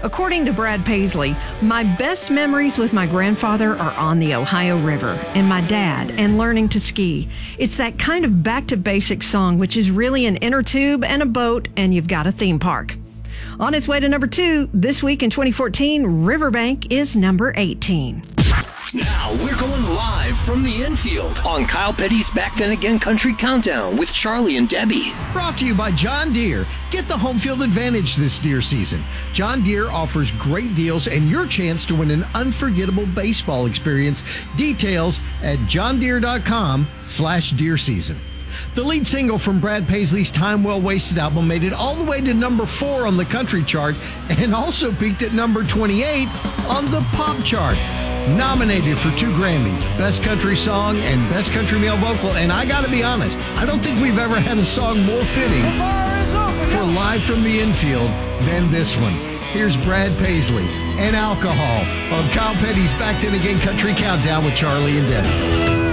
According to Brad Paisley, my best memories with my grandfather are on the Ohio River and my dad and learning to ski. It's that kind of back to basics song, which is really an inner tube and a boat, and you've got a theme park. On its way to number 2, this week in 2014, Riverbank is number 18. Now we're going live from the infield on Kyle Petty's Back Then Again Country Countdown with Charlie and Debbie. Brought to you by John Deere. Get the home field advantage this deer season. John Deere offers great deals and your chance to win an unforgettable baseball experience. Details at johndeere.com/deer season. The lead single from Brad Paisley's Time Well Wasted album made it all the way to number 4 on the country chart and also peaked at number 28 on the pop chart. Nominated for 2 Grammys, Best Country Song and Best Country Male Vocal. And I gotta be honest, I don't think we've ever had a song more fitting for Live from the Infield than this one. Here's Brad Paisley and Alcohol on Kyle Petty's Back Then Again Country Countdown with Charlie and Debbie.